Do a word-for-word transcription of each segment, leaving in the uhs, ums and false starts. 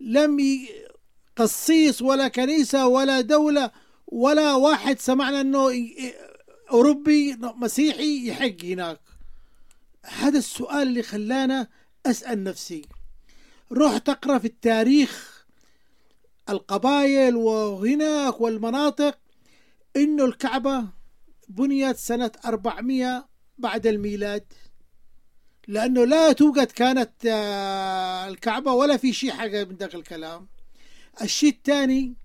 لم ي... قصيص ولا كنيسة ولا دولة ولا واحد سمعنا أنه أوروبي مسيحي يحج هناك. هذا السؤال اللي خلانا أسأل نفسي. رحت أقرأ في التاريخ القبائل وهناك والمناطق إنه الكعبة بنيت سنة أربعمائة بعد الميلاد، لأنه لا توجد كانت الكعبة ولا في شيء حاجة من ذاك الكلام. الشيء الثاني،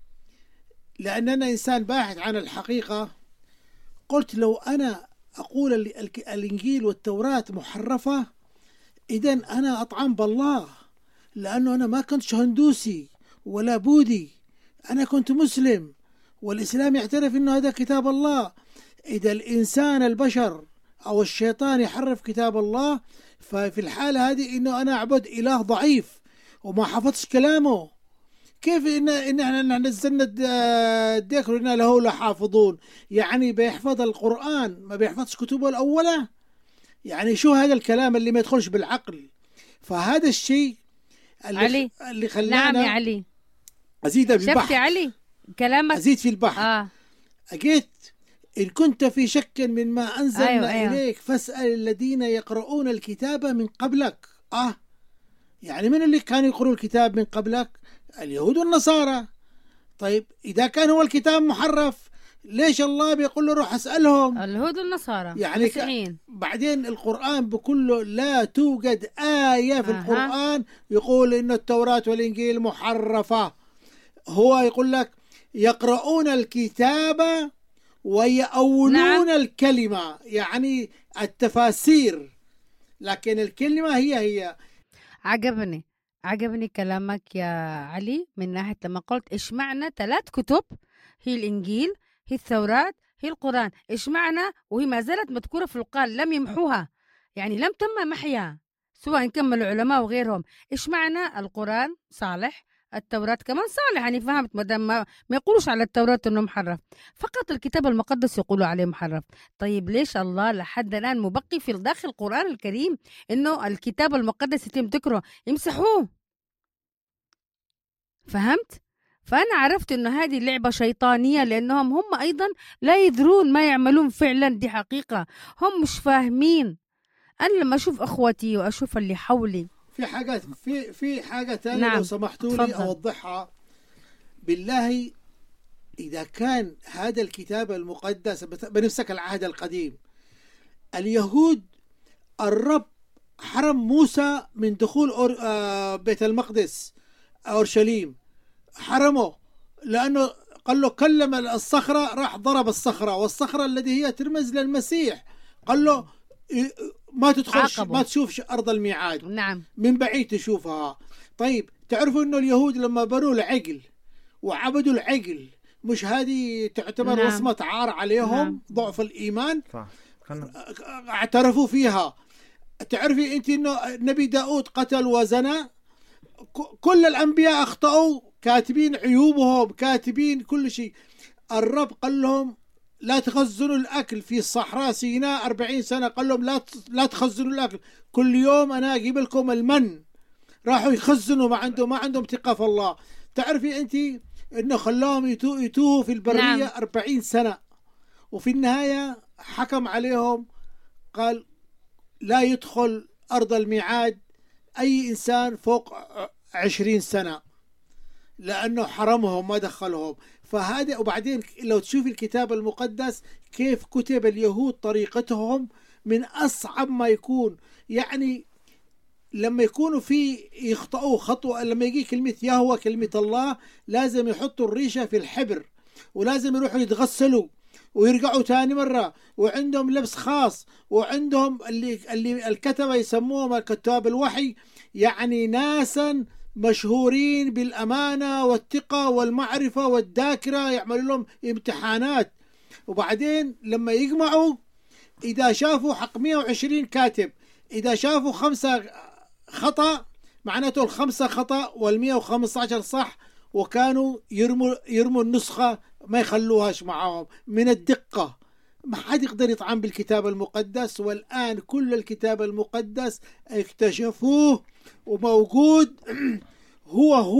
لأن أنا إنسان باحث عن الحقيقة، قلت لو أنا أقول الإنجيل والتوراة محرفة إذن أنا أطعن بالله، لأنه أنا ما كنت هندوسي ولا بوذي، أنا كنت مسلم، والإسلام يعترف أنه هذا كتاب الله. إذا الإنسان البشر أو الشيطان يحرف كتاب الله، ففي الحالة هذه إنه أنا أعبد إله ضعيف وما حفظش كلامه. كيف إن إن إحنا نزلنا الذكر إن له لحافظون؟ يعني بيحفظ القرآن ما بيحفظش كتبه الأولى؟ يعني شو هذا الكلام اللي ما يدخلش بالعقل؟ فهذا الشيء اللي علي اللي خلانا نعم يا علي أزيد بالبحث. شفت يا علي كلامك؟ أزيد في البحث. آه. أجيت إن كنت في شك مما أنزلنا أيوة أيوة. إليك فاسأل الذين يقرؤون الكتاب من قبلك. آه يعني من اللي كانوا يقرؤون الكتاب من قبلك؟ اليهود والنصارى. طيب إذا كان هو الكتاب محرف ليش الله بيقول له روح أسألهم؟ اليهود والنصارى يعني ك... بعدين القرآن بكله لا توجد آية في أه. القرآن يقول إن التوراة والإنجيل محرفة. هو يقول لك يقرؤون الكتاب ويأولون نعم. الكلمة، يعني التفاسير، لكن الكلمة هي هي. عجبني عجبني كلامك يا علي من ناحية لما قلت إيش معنى ثلاث كتب، هي الإنجيل، هي التوراة، هي القرآن، إيش معنى وهي ما زالت مذكورة في القرآن، لم يمحوها، يعني لم تم محيها سواء كان العلماء وغيرهم. إيش معنى القرآن صالح، التوراة كمان صالح، يعني فهمت مدام ما, ما يقولوش على التوراة إنه محرف، فقط الكتاب المقدس يقولوا عليه محرف. طيب ليش الله لحد الآن مبقي في داخل القرآن الكريم إنه الكتاب المقدس يتم ذكره يمسحوه؟ فهمت؟ فأنا عرفت إنه هذه لعبة شيطانية، لأنهم هم أيضا لا يدرون ما يعملون فعلا، دي حقيقة هم مش فاهمين. أنا لما أشوف أخوتي وأشوف اللي حولي في حاجات في في حاجة تانية نعم. لو سمحتوا لي أوضحها بالله. إذا كان هذا الكتاب المقدس بنفسك العهد القديم، اليهود الرب حرم موسى من دخول بيت المقدس أورشليم، حرمه لأنه قال له كلم الصخرة، راح ضرب الصخرة، والصخرة التي هي ترمز للمسيح قال له ما تدخلش ما تشوفش أرض الميعاد. نعم. من بعيد تشوفها. طيب تعرفوا إنه اليهود لما بنوا العجل وعبدوا العجل، مش هذه تعتبر نعم. وصمة عار عليهم؟ نعم. ضعف الإيمان. صح. اعترفوا فيها. تعرفي أنت إنه نبي داود قتل وزنى؟ كل الأنبياء أخطأوا، كاتبين عيوبهم، كاتبين كل شيء. الرب قال لهم لا تخزنوا الأكل في الصحراء سيناء أربعين سنة، قال لهم لا لا تخزنوا الأكل، كل يوم أنا أجيب لكم المن. راحوا يخزنوا، ما عندهم ما عندهم ثقة في الله. تعرفي أنت إنه خلاهم يتوه يتوه في البرية نعم. أربعين سنة، وفي النهاية حكم عليهم قال لا يدخل أرض الميعاد أي إنسان فوق عشرين سنة، لأنه حرمهم ما دخلهم. فهذا. وبعدين لو تشوفي الكتاب المقدس كيف كتب اليهود، طريقتهم من أصعب ما يكون. يعني لما يكونوا في يخطئوا خطوة، لما يجي كلمة يهوه كلمة الله لازم يحطوا الريشة في الحبر، ولازم يروحوا يتغسلوا ويرجعوا تاني مرة، وعندهم لبس خاص، وعندهم اللي اللي الكتبة يسموهم الكتاب الوحي، يعني ناسا مشهورين بالأمانة والثقة والمعرفة والذاكرة، يعملوا لهم امتحانات. وبعدين لما يجمعوا إذا شافوا حق مئة وعشرين كاتب، إذا شافوا خمسة خطأ معناته الخمسة خطأ والمئة وخمسة عشر صح، وكانوا يرموا يرموا النسخة ما يخلوهاش معهم من الدقة. ما حد يقدر يطعن بالكتاب المقدس. والآن كل الكتاب المقدس اكتشفوه وموجود هو هو